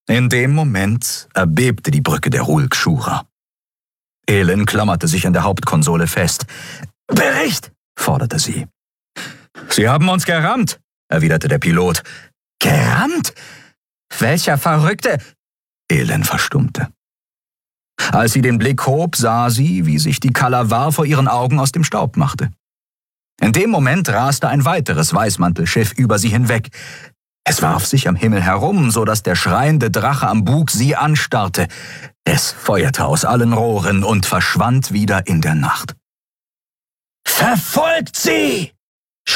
In dem Moment erbebte die Brücke der Hulk-Schura. Elin klammerte sich an der Hauptkonsole fest. »Bericht«, forderte sie. »Sie haben uns gerammt«, erwiderte der Pilot. »Gerammt? Welcher Verrückte?« Elin verstummte. Als sie den Blick hob, sah sie, wie sich die Kalavar vor ihren Augen aus dem Staub machte. In dem Moment raste ein weiteres Weißmantelschiff über sie hinweg. Es warf sich am Himmel herum, so dass der schreiende Drache am Bug sie anstarrte. Es feuerte aus allen Rohren und verschwand wieder in der Nacht. »Verfolgt sie!«